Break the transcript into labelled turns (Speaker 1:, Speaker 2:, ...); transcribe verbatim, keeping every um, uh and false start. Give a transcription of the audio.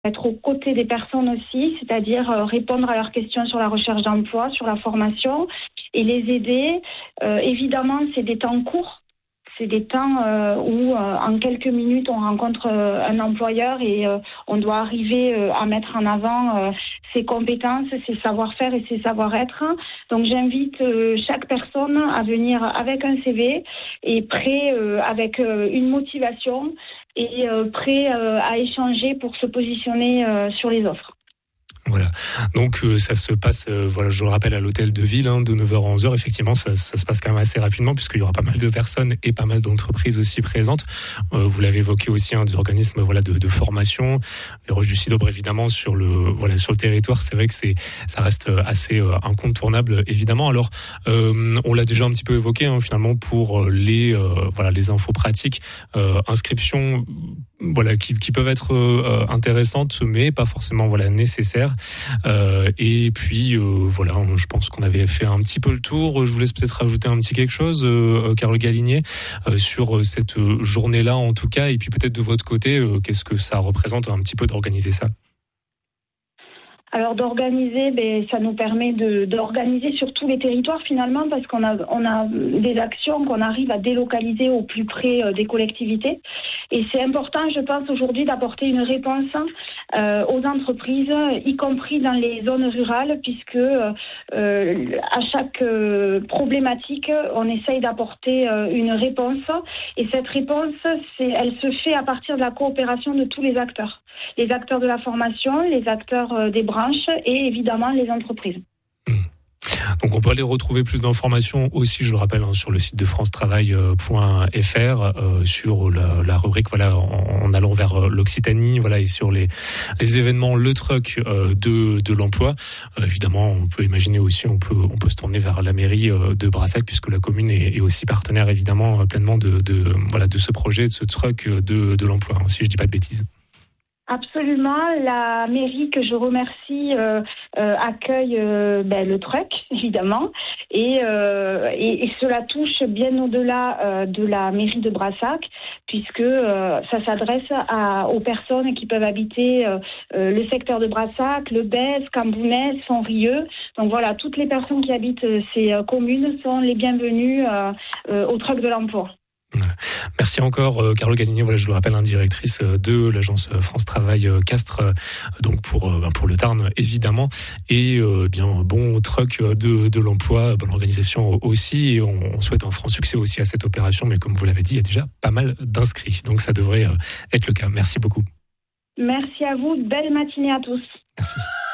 Speaker 1: être aux côtés des personnes aussi, c'est-à-dire euh, répondre à leurs questions sur la recherche d'emploi, sur la formation et les aider. Euh, évidemment, c'est des temps courts. C'est des temps euh, où, euh, en quelques minutes, on rencontre euh, un employeur et euh, on doit arriver euh, à mettre en avant euh, ses compétences, ses savoir-faire et ses savoir-être. Donc, j'invite euh, chaque personne à venir avec un C V et prêt euh, avec euh, une motivation et euh, prêt euh, à échanger pour se positionner euh, sur les offres.
Speaker 2: Voilà, donc euh, ça se passe, euh, voilà, je le rappelle, à l'hôtel de ville, hein, de neuf heures à onze heures. Effectivement, ça, ça se passe quand même assez rapidement puisqu'il y aura pas mal de personnes et pas mal d'entreprises aussi présentes. Euh, vous l'avez évoqué aussi, hein, des organismes, voilà, de, de formation. Les Roches du Sidobre, évidemment, sur le, voilà, sur le territoire, c'est vrai que c'est, ça reste assez euh, incontournable, évidemment. Alors, euh, on l'a déjà un petit peu évoqué, hein, finalement, pour les, euh, voilà, les infos pratiques, euh, inscriptions, voilà, qui, qui peuvent être euh, intéressantes, mais pas forcément, voilà, nécessaires. Euh, et puis euh, voilà, je pense qu'on avait fait un petit peu le tour. Je vous laisse peut-être rajouter un petit quelque chose, euh, Carole Galinier, euh, sur cette journée-là en tout cas, et puis peut-être de votre côté, euh, qu'est-ce que ça représente un petit peu d'organiser ça?
Speaker 1: Alors d'organiser, ben, ça nous permet de, d'organiser sur tous les territoires finalement, parce qu'on a, on a des actions qu'on arrive à délocaliser au plus près euh, des collectivités. Et c'est important, je pense, aujourd'hui d'apporter une réponse euh, aux entreprises, y compris dans les zones rurales, puisque euh, à chaque euh, problématique, on essaye d'apporter euh, une réponse. Et cette réponse, c'est, elle se fait à partir de la coopération de tous les acteurs. Les acteurs de la formation, les acteurs euh, des branches et évidemment les entreprises.
Speaker 2: Mmh. Donc on peut aller retrouver plus d'informations aussi, je le rappelle, hein, sur le site de france travail point f r, euh, sur la, la rubrique, voilà, en, en allant vers l'Occitanie, voilà, et sur les, les événements Le Truc euh, de, de l'emploi. Euh, évidemment, on peut imaginer aussi, on peut, on peut se tourner vers la mairie euh, de Brassac, puisque la commune est, est aussi partenaire évidemment pleinement de, de, voilà, de ce projet, de ce truc de, de l'emploi, hein, si je dis pas de bêtises.
Speaker 1: Absolument, la mairie que je remercie euh, euh, accueille euh, ben, le truc évidemment et, euh, et, et cela touche bien au-delà euh, de la mairie de Brassac puisque euh, ça s'adresse à, aux personnes qui peuvent habiter euh, euh, le secteur de Brassac, Le Bèze, Cambounès, Fonrieux. Donc voilà, toutes les personnes qui habitent ces euh, communes sont les bienvenues euh, euh, au truc de l'emploi.
Speaker 2: Voilà. Merci encore, euh, Carole Galinier. Voilà, je le rappelle, hein, directrice de l'agence France Travail euh, Castres, euh, donc pour euh, pour le Tarn évidemment, et euh, bien bon truc de de l'emploi, bonne organisation aussi. Et on, on souhaite un franc succès aussi à cette opération. Mais comme vous l'avez dit, il y a déjà pas mal d'inscrits, donc ça devrait euh, être le cas. Merci beaucoup.
Speaker 1: Merci à vous. Belle matinée à tous.
Speaker 2: Merci.